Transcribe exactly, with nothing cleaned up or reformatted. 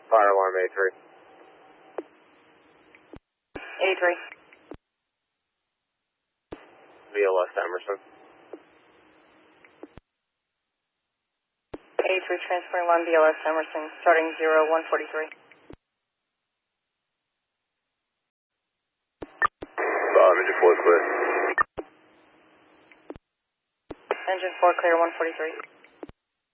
Fire alarm A three. A three. V L S Emerson. A three transferring one V L S Emerson, starting zero one forty-three. Um, engine four clear. Engine four clear one forty-three.